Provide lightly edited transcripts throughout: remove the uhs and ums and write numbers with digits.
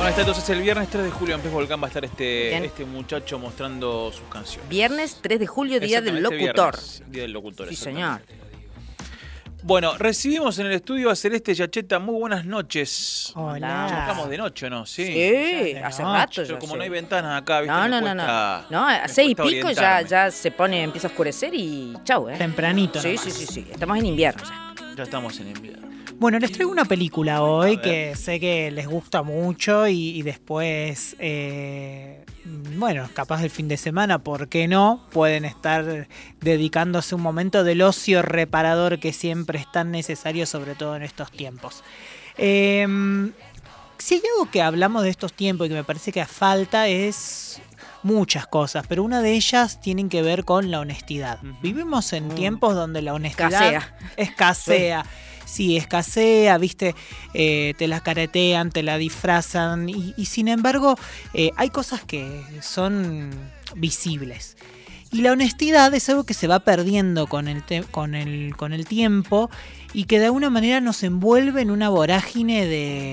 Bueno, está entonces el viernes 3 de julio en Pez Volcán va a estar este muchacho mostrando sus canciones. Viernes 3 de julio, Día del Locutor. Viernes, Día del Locutor, sí, señor. Bueno, recibimos en el estudio a Celeste Yacheta. Muy buenas noches. Hola. Ya estamos de noche, ¿no? Sí, hace rato ya. Como no hay ventanas acá, ¿viste? No, a 6 y pico ya se empieza a oscurecer y chau, Tempranito. Sí. Estamos en invierno ya. Ya estamos en invierno. Bueno, les traigo una película hoy que sé que les gusta mucho y después, bueno, capaz del fin de semana, ¿por qué no? Pueden estar dedicándose un momento del ocio reparador que siempre es tan necesario, sobre todo en estos tiempos. Si hay algo que hablamos de estos tiempos y que me parece que falta es muchas cosas, pero una de ellas tienen que ver con la honestidad. Vivimos en tiempos donde la honestidad escasea. Sí, escasea, viste, te la caretean, te la disfrazan y sin embargo hay cosas que son visibles. Y la honestidad es algo que se va perdiendo con el tiempo y que de alguna manera nos envuelve en una vorágine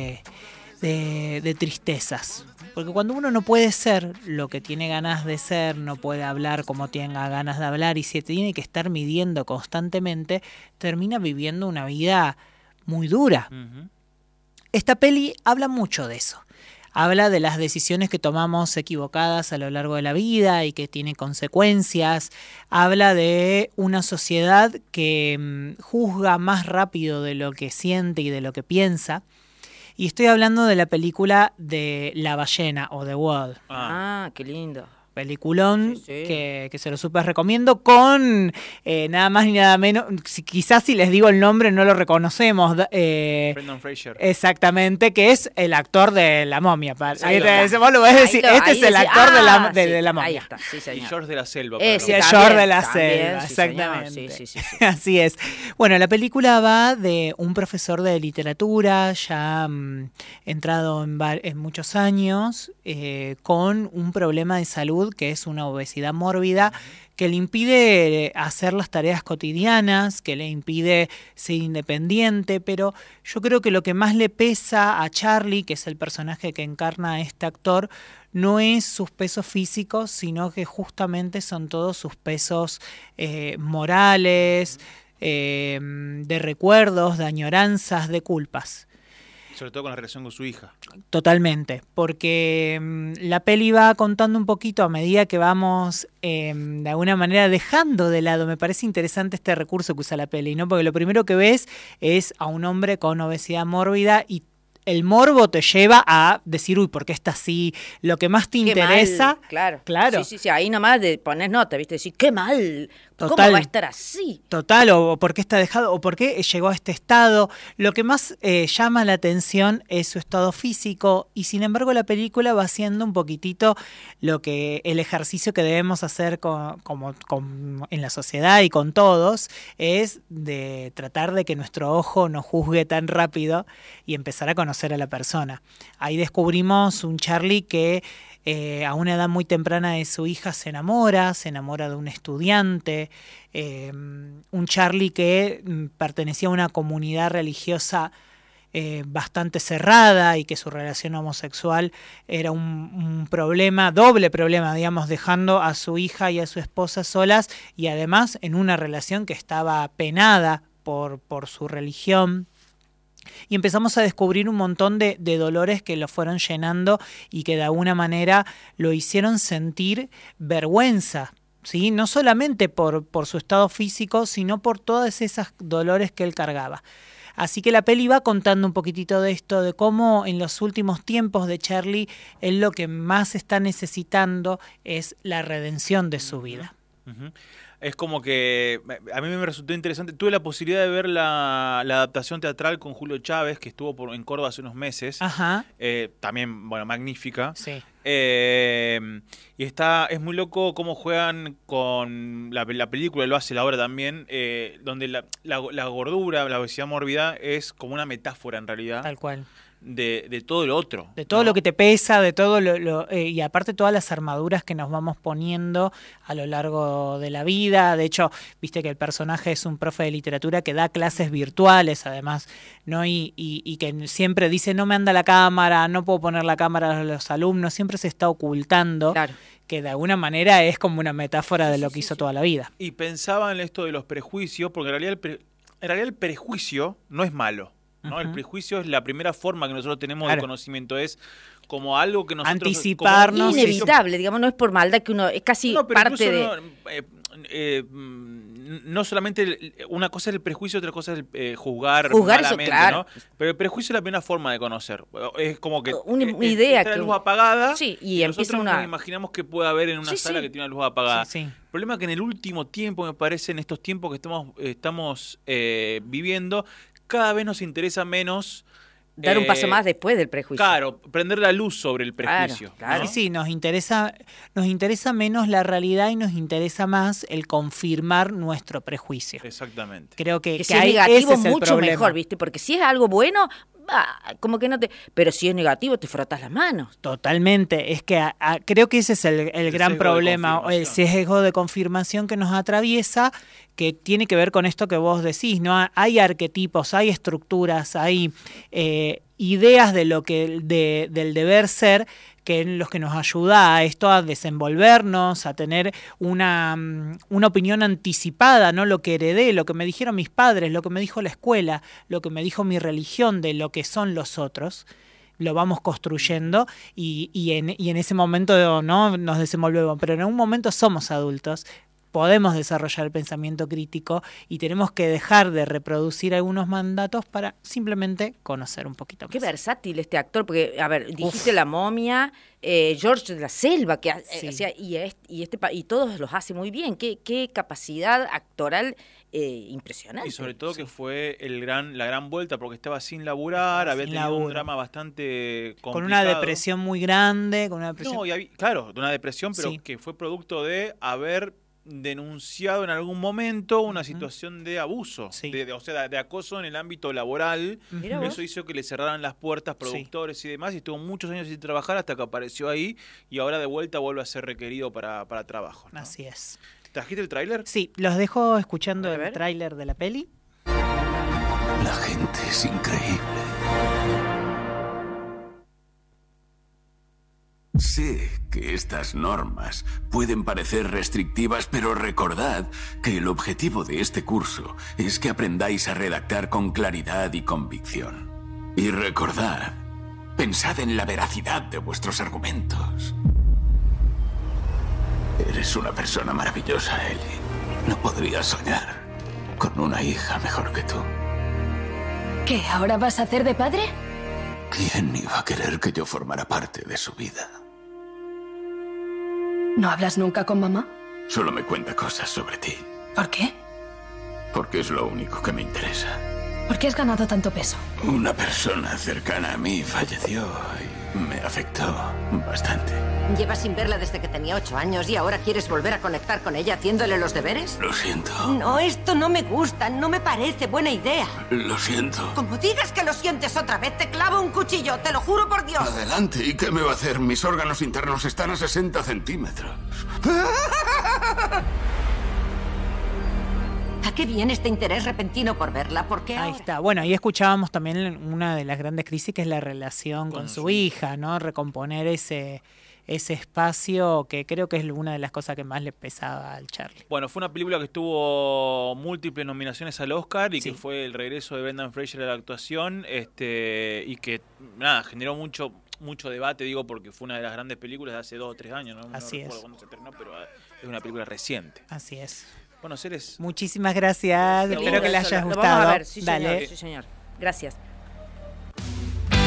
de tristezas. Porque cuando uno no puede ser lo que tiene ganas de ser, no puede hablar como tenga ganas de hablar y se tiene que estar midiendo constantemente, termina viviendo una vida muy dura. Uh-huh. Esta peli habla mucho de eso. Habla de las decisiones que tomamos equivocadas a lo largo de la vida y que tiene consecuencias. Habla de una sociedad que juzga más rápido de lo que siente y de lo que piensa. Y estoy hablando de la película de La ballena o The Whale. Qué lindo. Peliculón que se lo súper recomiendo con nada más ni nada menos, quizás si les digo el nombre no lo reconocemos. Brendan Fraser. Exactamente, que es el actor de La momia. Ahí vos lo vas a decir, este es el actor de la momia. Ahí está, sí, señor. Y George de la Selva. George de la Selva, exactamente. Sí. Así es. Bueno, la película va de un profesor de literatura ya entrado en muchos años con un problema de salud que es una obesidad mórbida que le impide hacer las tareas cotidianas, que le impide ser independiente, pero yo creo que lo que más le pesa a Charlie, que es el personaje que encarna a este actor, no es sus pesos físicos, sino que justamente son todos sus pesos morales, de recuerdos, de añoranzas, de culpas. Sobre todo con la relación con su hija. Totalmente, porque la peli va contando un poquito a medida que vamos de alguna manera dejando de lado. Me parece interesante este recurso que usa la peli, ¿no? Porque lo primero que ves es a un hombre con obesidad mórbida y el morbo te lleva a decir, uy, ¿por qué está así? Lo que más te interesa. Claro. Sí, ahí nomás de poner nota, ¿viste? Decir, qué mal. Total, ¿cómo va a estar así? Total, o por qué está dejado, o por qué llegó a este estado. Lo que más llama la atención es su estado físico y sin embargo la película va haciendo un poquitito el ejercicio que debemos hacer en la sociedad y con todos, es de tratar de que nuestro ojo no juzgue tan rápido y empezar a conocer a la persona. Ahí descubrimos un Charlie que a una edad muy temprana de su hija se enamora de un estudiante, un Charlie que pertenecía a una comunidad religiosa bastante cerrada y que su relación homosexual era un problema, doble problema, digamos, dejando a su hija y a su esposa solas y además en una relación que estaba penada por su religión. Y empezamos a descubrir un montón de dolores que lo fueron llenando y que de alguna manera lo hicieron sentir vergüenza, ¿sí? No solamente por su estado físico, sino por todas esas dolores que él cargaba. Así que la peli va contando un poquitito de esto, de cómo en los últimos tiempos de Charlie, él lo que más está necesitando es la redención de su vida. Uh-huh. Es como que a mí me resultó interesante. Tuve la posibilidad de ver la adaptación teatral con Julio Chávez, que estuvo en Córdoba hace unos meses. Ajá. También, bueno, magnífica. Sí. Y es muy loco cómo juegan con la película, lo hace la obra también, donde la gordura, la obesidad mórbida es como una metáfora en realidad. Tal cual. de todo lo otro. De todo lo que te pesa, de todo y aparte todas las armaduras que nos vamos poniendo a lo largo de la vida. De hecho, viste que el personaje es un profe de literatura que da clases virtuales, además, ¿no? Y que siempre dice, no me anda la cámara, no puedo poner la cámara a los alumnos, siempre se está ocultando. Claro. Que de alguna manera es como una metáfora de lo que hizo toda la vida. Y pensaba en esto de los prejuicios, porque en realidad el prejuicio no es malo, ¿no? El prejuicio es la primera forma que nosotros tenemos de conocimiento, es como algo que nosotros... Anticiparnos. Inevitable, digamos, no es por maldad que uno... Es casi parte de... No solamente una cosa es el prejuicio, otra cosa es el juzgar malamente, eso, claro. ¿no? Pero el prejuicio es la primera forma de conocer. Es como que una idea está la luz apagada, y nosotros nos imaginamos que puede haber en una sala que tiene una luz apagada. El problema es que en el último tiempo, me parece, en estos tiempos que estamos viviendo, cada vez nos interesa menos dar un paso más después del prejuicio. Claro, prender la luz sobre el prejuicio. Claro. ¿no? Sí, nos interesa menos la realidad y nos interesa más el confirmar nuestro prejuicio. Exactamente. Creo que si es negativo es mucho mejor, ¿viste? Porque si es algo bueno, como que no te... Pero si es negativo, te frotas las manos. Totalmente. Es que creo que ese es el gran problema, el sesgo de confirmación que nos atraviesa, que tiene que ver con esto que vos decís, ¿no? Hay arquetipos, hay estructuras, hay ideas de lo que del deber ser, que es los que nos ayuda a esto, a desenvolvernos, a tener una opinión anticipada, ¿no? Lo que heredé, lo que me dijeron mis padres, lo que me dijo la escuela, lo que me dijo mi religión de lo que son los otros, lo vamos construyendo y en ese momento, ¿no? Nos desenvolvemos, pero en un momento somos adultos, podemos desarrollar el pensamiento crítico y tenemos que dejar de reproducir algunos mandatos para simplemente conocer un poquito más. Qué versátil este actor, porque, a ver, dijiste La Momia, George de la Selva, que hacía, y todos los hace muy bien. Qué capacidad actoral impresionante. Y sobre todo que fue la gran vuelta, porque estaba sin laburar, había tenido un drama bastante complicado. Con una depresión muy grande, claro, de una depresión, pero que fue producto de haber denunciado en algún momento una situación de abuso, de acoso en el ámbito laboral. Eso hizo que le cerraran las puertas productores y demás, y estuvo muchos años sin trabajar hasta que apareció ahí y ahora de vuelta vuelve a ser requerido para trabajo, ¿no? Así es. ¿Trajiste el tráiler? Sí, los dejo escuchando el tráiler de la peli. La gente es increíble. Sé que estas normas pueden parecer restrictivas, pero recordad que el objetivo de este curso es que aprendáis a redactar con claridad y convicción. Y recordad, pensad en la veracidad de vuestros argumentos. Eres una persona maravillosa, Ellie. No podría soñar con una hija mejor que tú. ¿Qué, ahora vas a hacer de padre? ¿Quién iba a querer que yo formara parte de su vida? ¿No hablas nunca con mamá? Solo me cuenta cosas sobre ti. ¿Por qué? Porque es lo único que me interesa. ¿Por qué has ganado tanto peso? Una persona cercana a mí falleció y me afectó bastante. Llevas sin verla desde que tenía 8 años y ahora quieres volver a conectar con ella haciéndole los deberes. Lo siento. No, esto no me gusta, no me parece buena idea. Lo siento. Como digas que lo sientes otra vez, te clavo un cuchillo, te lo juro por Dios. Adelante, ¿y qué me va a hacer? Mis órganos internos están a 60 centímetros. ¿A qué viene este interés repentino por verla? ¿Por qué Ahí ahora? está. Bueno, ahí escuchábamos también una de las grandes crisis, que es la relación con su hija, ¿no? Recomponer ese espacio, que creo que es una de las cosas que más le pesaba al Charlie. Bueno, fue una película que tuvo múltiples nominaciones al Oscar y que fue el regreso de Brendan Fraser a la actuación, y que generó mucho debate, digo, porque fue una de las grandes películas de hace 2 o 3 años, ¿no? Así no recuerdo cuándo se estrenó, pero es una película reciente. Así es. Bueno, Ceres. Muchísimas gracias. Espero que les haya gustado. Vamos a ver, sí, Dale. señor. Gracias.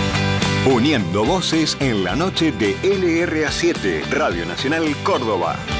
Uniendo voces en la noche de LRA7, Radio Nacional Córdoba.